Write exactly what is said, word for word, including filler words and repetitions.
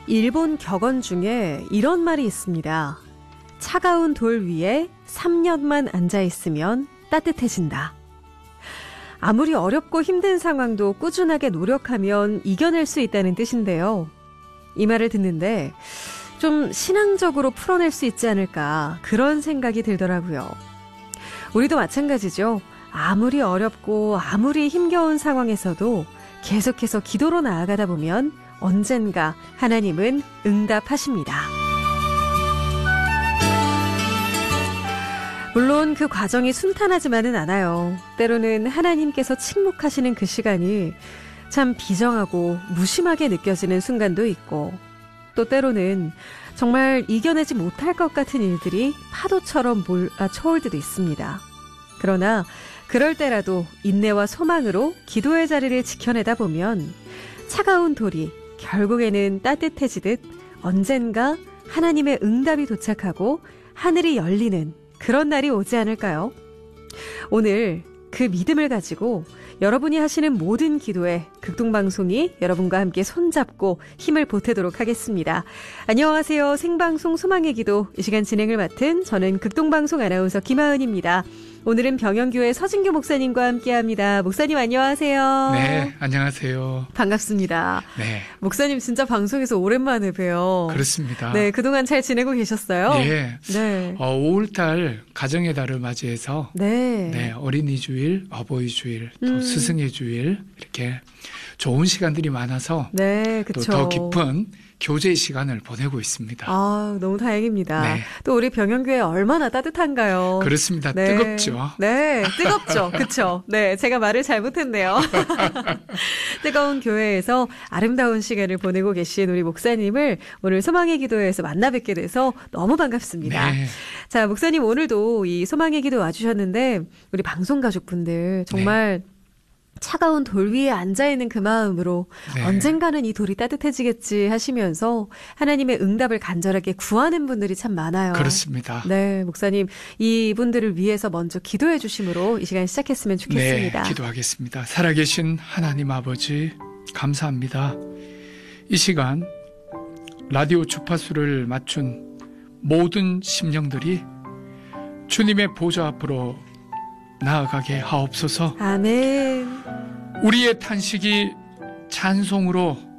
일본 격언 중에 이런 말이 있습니다. 차가운 돌 위에 삼 년만 앉아있으면 따뜻해진다. 아무리 어렵고 힘든 상황도 꾸준하게 노력하면 이겨낼 수 있다는 뜻인데요. 이 말을 듣는데 좀 신앙적으로 풀어낼 수 있지 않을까 그런 생각이 들더라고요. 우리도 마찬가지죠. 아무리 어렵고 아무리 힘겨운 상황에서도 계속해서 기도로 나아가다 보면 언젠가 하나님은 응답하십니다. 물론 그 과정이 순탄하지만은 않아요. 때로는 하나님께서 침묵하시는 그 시간이 참 비정하고 무심하게 느껴지는 순간도 있고, 또 때로는 정말 이겨내지 못할 것 같은 일들이 파도처럼 몰아쳐올 때도 있습니다. 그러나 그럴 때라도 인내와 소망으로 기도의 자리를 지켜내다 보면 차가운 돌이 결국에는 따뜻해지듯 언젠가 하나님의 응답이 도착하고 하늘이 열리는 그런 날이 오지 않을까요? 오늘 그 믿음을 가지고 여러분이 하시는 모든 기도에 극동방송이 여러분과 함께 손잡고 힘을 보태도록 하겠습니다. 안녕하세요. 생방송 소망의 기도, 이 시간 진행을 맡은 저는 극동방송 아나운서 김하은입니다. 오늘은 병영교회 서진교 목사님과 함께합니다. 목사님 안녕하세요. 네, 안녕하세요. 반갑습니다. 네, 목사님 진짜 방송에서 오랜만에 봬요. 그렇습니다. 네, 그동안 잘 지내고 계셨어요? 예. 네. 어, 오월달 가정의 달을 맞이해서 네. 네, 어린이 주일, 어버이 주일, 또 음. 스승의 주일 이렇게 좋은 시간들이 많아서 네, 또 그쵸. 더 깊은 교제 시간을 보내고 있습니다. 아, 너무 다행입니다. 네. 또 우리 병영교회 얼마나 따뜻한가요? 그렇습니다. 네. 뜨겁죠. 네, 뜨겁죠. 그쵸. 네, 제가 말을 잘못했네요. 뜨거운 교회에서 아름다운 시간을 보내고 계신 우리 목사님을 오늘 소망의 기도에서 만나 뵙게 돼서 너무 반갑습니다. 네. 자, 목사님 오늘도 이 소망의 기도 와주셨는데 우리 방송 가족분들 정말 네. 차가운 돌 위에 앉아있는 그 마음으로 네. 언젠가는 이 돌이 따뜻해지겠지 하시면서 하나님의 응답을 간절하게 구하는 분들이 참 많아요. 그렇습니다. 네, 목사님 이분들을 위해서 먼저 기도해 주심으로 이 시간 시작했으면 좋겠습니다. 네, 기도하겠습니다. 살아계신 하나님 아버지 감사합니다. 이 시간 라디오 주파수를 맞춘 모든 심령들이 주님의 보좌 앞으로 나아가게 하옵소서. 아멘. 우리의 탄식이 찬송으로